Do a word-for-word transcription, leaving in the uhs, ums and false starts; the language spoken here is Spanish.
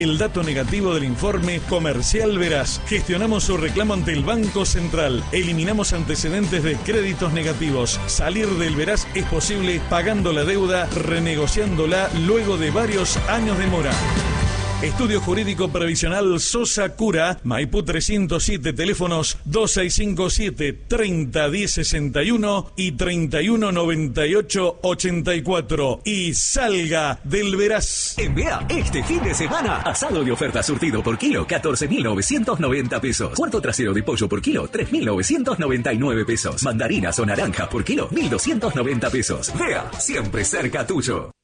El dato negativo del informe Comercial Veraz. Gestionamos su reclamo ante el Banco Central. Eliminamos antecedentes de créditos negativos. Salir del Veraz es posible pagando la deuda, renegociándola luego de varios años de mora. Estudio Jurídico Previsional Sosa Cura, Maipú trescientos siete, teléfonos dos seis cinco siete, treinta diez sesenta y uno y treinta y uno noventa y ocho ochenta y cuatro. Y salga del Veraz. En B E A, este fin de semana, asado de oferta surtido por kilo, catorce mil novecientos noventa pesos. Cuarto trasero de pollo por kilo, tres mil novecientos noventa y nueve pesos. Mandarinas o naranjas por kilo, mil doscientos noventa pesos. B E A, siempre cerca tuyo.